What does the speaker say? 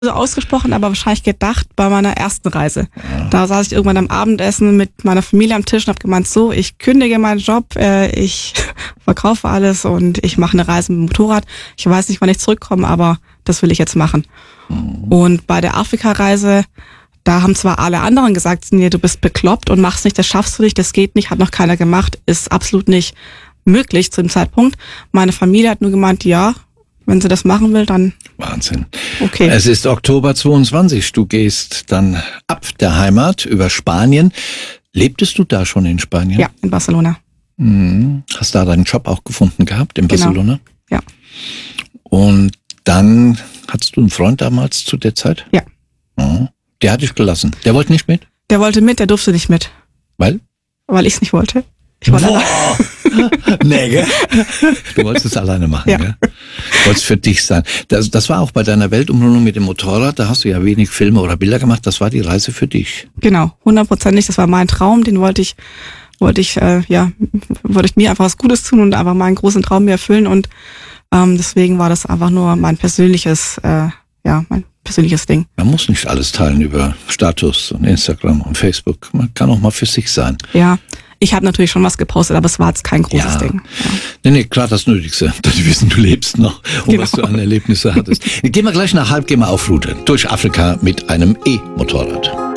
so ausgesprochen, aber wahrscheinlich gedacht bei meiner ersten Reise. Da saß ich irgendwann am Abendessen mit meiner Familie am Tisch und habe gemeint, so, ich kündige meinen Job, ich verkaufe alles und ich mache eine Reise mit dem Motorrad. Ich weiß nicht, wann ich zurückkomme, aber das will ich jetzt machen. Und bei der Afrika-Reise, da haben zwar alle anderen gesagt, nee, du bist bekloppt und machst nicht, das schaffst du nicht, das geht nicht, hat noch keiner gemacht, ist absolut nicht möglich zu dem Zeitpunkt. Meine Familie hat nur gemeint, ja, wenn sie das machen will, dann... Wahnsinn. Okay. Es ist Oktober 22. Du gehst dann ab der Heimat über Spanien. Lebtest du da schon in Spanien? Ja, in Barcelona. Hast da deinen Job auch gefunden gehabt in Barcelona? Ja. Und dann hattest du einen Freund damals zu der Zeit? Ja. Oh. Der hat dich gelassen. Der wollte nicht mit? Der wollte mit, der durfte nicht mit. Weil? Weil ich es nicht wollte. Ich wollte nee, gell? Du wolltest es alleine machen, ja. Gell? Du wolltest für dich sein. Das war auch bei deiner Weltumrundung mit dem Motorrad, da hast du ja wenig Filme oder Bilder gemacht, das war die Reise für dich. Genau, 100%. Das war mein Traum, den wollte ich mir einfach was Gutes tun und einfach meinen großen Traum mir erfüllen und deswegen war das einfach nur mein persönliches Ding. Man muss nicht alles teilen über Status und Instagram und Facebook. Man kann auch mal für sich sein. Ja, ich habe natürlich schon was gepostet, aber es war jetzt kein großes Ding. Ja. Nee, klar, das Nötigste. Dass wir wissen, du lebst noch und was du an Erlebnisse hattest. Gehen wir gleich nach Halb, gehen wir auf Route durch Afrika mit einem E-Motorrad.